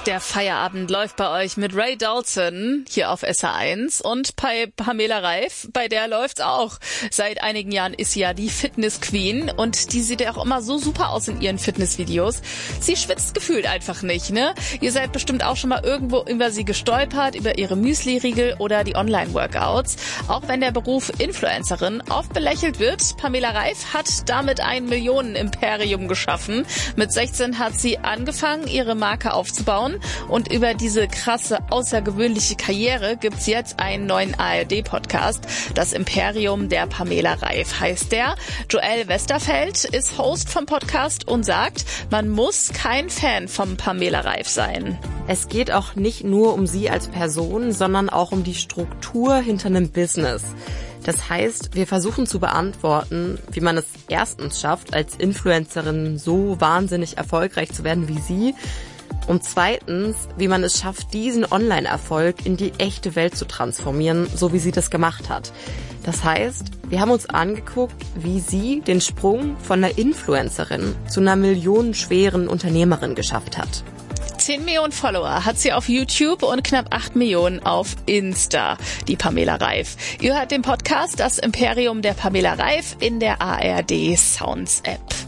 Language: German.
Der Feierabend läuft bei euch mit Ray Dalton hier auf SR1 und bei Pamela Reif, bei der läuft's auch. Seit einigen Jahren ist sie ja die Fitness Queen und die sieht ja auch immer so super aus in ihren Fitnessvideos. Sie schwitzt gefühlt einfach nicht, ne? Ihr seid bestimmt auch schon mal irgendwo über sie gestolpert, über ihre Müsli-Riegel oder die Online-Workouts. Auch wenn der Beruf Influencerin oft belächelt wird, Pamela Reif hat damit ein Millionen-Imperium geschaffen. Mit 16 hat sie angefangen, ihre Marke aufzubauen. Und über diese krasse, außergewöhnliche Karriere gibt's jetzt einen neuen ARD-Podcast. Das Imperium der Pamela Reif heißt der. Joel Westerfeld ist Host vom Podcast und sagt, man muss kein Fan von Pamela Reif sein. Es geht auch nicht nur um sie als Person, sondern auch um die Struktur hinter einem Business. Das heißt, wir versuchen zu beantworten, wie man es erstens schafft, als Influencerin so wahnsinnig erfolgreich zu werden wie sie. Und zweitens, wie man es schafft, diesen Online-Erfolg in die echte Welt zu transformieren, so wie sie das gemacht hat. Das heißt, wir haben uns angeguckt, wie sie den Sprung von einer Influencerin zu einer millionenschweren Unternehmerin geschafft hat. 10 Millionen Follower hat sie auf YouTube und knapp 8 Millionen auf Insta, die Pamela Reif. Ihr hört den Podcast Das Imperium der Pamela Reif in der ARD Sounds App.